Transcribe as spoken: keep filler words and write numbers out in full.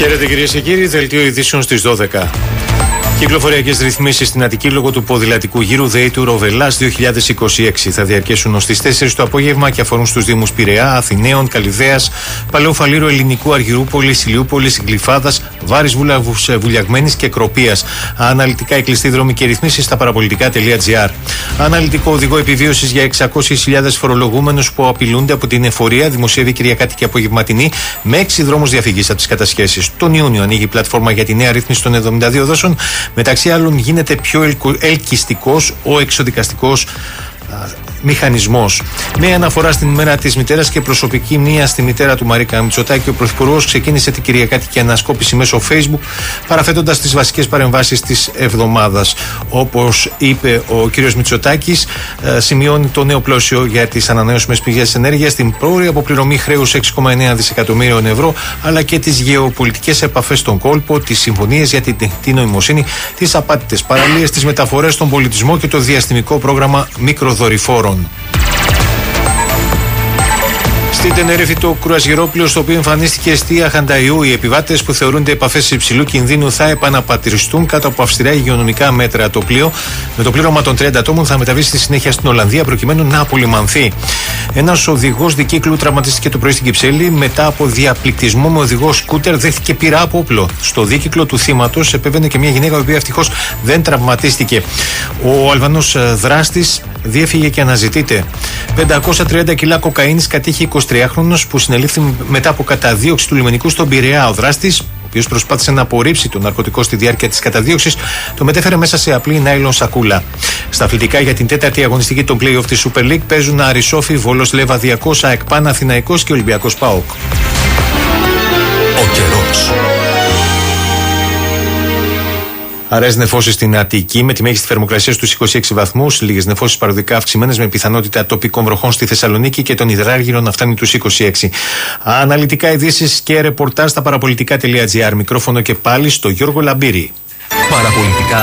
Χαίρετε κυρίες και κύριοι, δελτίο ειδήσεων στις δώδεκα. Κυκλοφοριακές ρυθμίσεις στην Αττική λόγω του ποδηλατικού γύρου ΔΕΗ του Ροβελάς δύο χιλιάδες είκοσι έξι θα διαρκέσουν ως τις τέσσερις το απόγευμα και αφορούν στους δήμους Πειραιά, Αθηναίων, Καλλιδαίας, Παλαιού Φαλήρου, Ελληνικού, Αργυρούπολης, Ηλιούπολης, Γλυφάδας, Βάρης Βουλιαγμένης και Κροπίας. Αναλυτικά οι κλειστοί δρόμοι και ρυθμίσεις στα παραπολιτικά τελεία τζι άρ. Αναλυτικό οδηγό επιβίωσης για εξακόσιες χιλιάδες φορολογούμενους που απειλούνται από την εφορία δημοσιεύει Κυριακάτικη απογευματινή με έξι δρόμους διαφυγής από τις κατασχέσεις. Τον Ιούνιο ανοίγει η πλατφόρμα για τη νέα ρύθμιση των εβδομήντα δύο δόσεων. Μεταξύ άλλων γίνεται πιο ελκυστικός ο εξοδικαστικός μηχανισμός. Με αναφορά στην ημέρα της μητέρας και προσωπική μνήμα στη μητέρα του Μαρίκα Μητσοτάκη, ο Πρωθυπουργός ξεκίνησε την Κυριακάτικη ανασκόπηση μέσω Facebook, παραθέτοντας τις βασικές παρεμβάσεις της εβδομάδας. Όπως είπε ο κ. Μητσοτάκης, σημειώνει το νέο πλαίσιο για τις ανανεώσιμες πηγές ενέργειας, την πρόορη αποπληρωμή χρέους έξι κόμμα εννέα δισεκατομμύριων ευρώ, αλλά και τις γεωπολιτικές επαφές στον κόλπο, τις συμφωνίες για την τεχνητή νοημοσύνη, τις απάτητες παραλίες, τις μεταφορές, τον πολιτισμό και το διαστημικό πρόγραμμα μικροδορυφόρων. Στην Τενερίφη, το κρουαζιερόπλαιο στο οποίο εμφανίστηκε αιστεία χανταϊού, οι επιβάτες που θεωρούνται επαφές υψηλού κινδύνου θα επαναπατριστούν κάτω από αυστηρά υγειονομικά μέτρα. Το πλοίο, με το πλήρωμα των τριάντα ατόμων, θα μεταβεί στη συνέχεια στην Ολλανδία προκειμένου να απολυμανθεί. Ένας οδηγός δικύκλου τραυματίστηκε το πρωί στην Κυψέλη μετά από διαπληκτισμό με οδηγό σκούτερ, δέχτηκε πυρά από όπλο. Στο δίκυκλο του θύματος επέβαινε και μια γυναίκα, η οποία ευτυχώς δεν τραυματίστηκε. Ο Αλβανός δράστης διέφυγε και αναζητείται. πεντακόσια τριάντα κιλά κοκαίνης κατήχε εικοσιτριάχρονος που συνελήφθη μετά από καταδίωξη του λιμενικού στον Πειραιά. Ο δράστης, ο οποίος προσπάθησε να απορρίψει το ναρκωτικό στη διάρκεια της καταδίωξης, το μετέφερε μέσα σε απλή νάιλον σακούλα. Στα αθλητικά, για την τέταρτη αγωνιστική των play-off της Super League παίζουν Αρισόφι, Βόλος Λεβαδιακός, ΑΕΚ Παναθηναϊκός και Ολυμπιακός ΠΑΟΚ. Ο καιρός. Αραιές νεφώσεις στην Αττική με τη μέγιστη θερμοκρασία στους είκοσι έξι βαθμούς, λίγες νεφώσεις παροδικά αυξημένες με πιθανότητα τοπικών βροχών στη Θεσσαλονίκη και τον Υδράργυρο να φτάνει τους είκοσι έξι. Αναλυτικά ειδήσεις και ρεπορτάζ στα παραπολιτικά τελεία τζι άρ. Μικρόφωνο και πάλι στο Γιώργο Λαμπύρη. Παραπολιτικά.